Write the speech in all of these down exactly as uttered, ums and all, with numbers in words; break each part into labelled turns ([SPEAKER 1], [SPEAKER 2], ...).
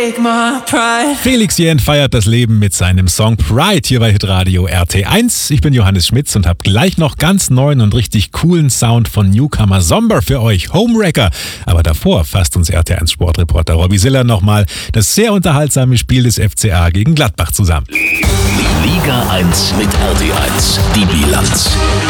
[SPEAKER 1] take my pride.
[SPEAKER 2] Felix Jähn feiert das Leben mit seinem Song Pride hier bei Hitradio R T eins. Ich bin Johannes Schmitz und habe gleich noch ganz neuen und richtig coolen Sound von Newcomer Zomber für euch, Homewrecker. Aber davor fasst uns R T eins Sportreporter Robbie Siller nochmal das sehr unterhaltsame Spiel des F C A gegen Gladbach zusammen.
[SPEAKER 3] Liga eins mit R T eins, die Bilanz.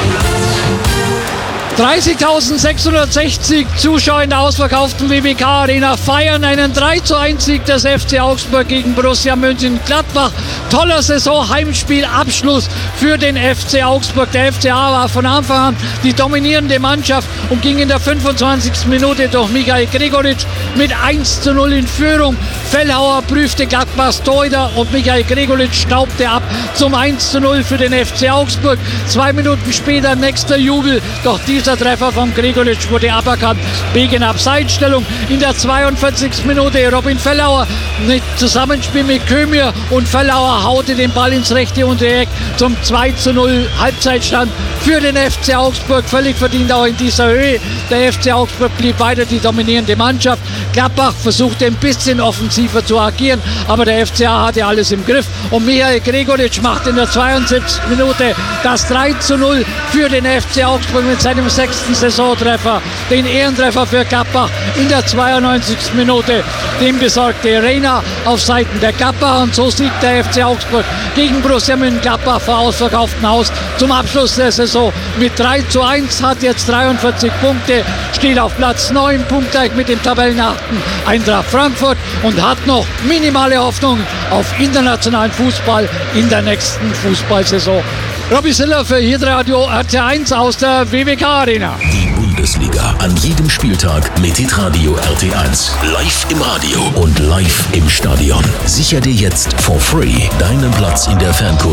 [SPEAKER 4] dreißigtausendsechshundertsechzig Zuschauer in der ausverkauften W W K Arena feiern einen drei zu eins Sieg des F C Augsburg gegen Borussia Mönchengladbach. Toller Saison-Heimspielabschluss für den F C Augsburg. Der F C A war von Anfang an die dominierende Mannschaft und ging in der fünfundzwanzigsten Minute durch Michael Gregoritsch mit eins zu null in Führung. Fellhauer prüfte Gladbachs Torhüter und Michael Gregoritsch staubte ab zum eins zu null für den F C Augsburg. Zwei Minuten später nächster Jubel, doch dieser Treffer von Gregoritsch wurde aberkannt wegen Abseitsstellung. In der zweiundvierzigsten Minute Robin Fellhauer mit Zusammenspiel mit Kömir und Fellhauer haute den Ball ins rechte Untereck zum zwei zu null Halbzeitstand für den F C Augsburg. Völlig verdient auch in dieser Höhe. Der F C Augsburg blieb weiter die dominierende Mannschaft. Gladbach versuchte ein bisschen offensiver zu agieren, aber der F C A hatte alles im Griff und Michael Gregoritsch macht in der zweiundsiebzigsten Minute das drei zu null für den F C Augsburg mit seinem sechsten Saisontreffer, den Ehrentreffer für Gladbach in der zweiundneunzigsten Minute. Dem besorgte Reina auf Seiten der Gladbach und so siegt der F C Augsburg gegen Borussia Mönchengladbach vor ausverkauftem Haus zum Abschluss der Saison mit drei zu eins, hat jetzt dreiundvierzig Punkte, steht auf Platz neun, punktgleich mit dem Tabellenachten Eintracht Frankfurt und hat noch minimale Hoffnung auf internationalen Fußball in der nächsten Fußballsaison. Robbie Siller für Hitradio R T eins aus der W W K Arena.
[SPEAKER 3] Die Bundesliga an jedem Spieltag mit Hitradio R T eins. Live im Radio und live im Stadion. Sicher dir jetzt for free deinen Platz in der Fankurve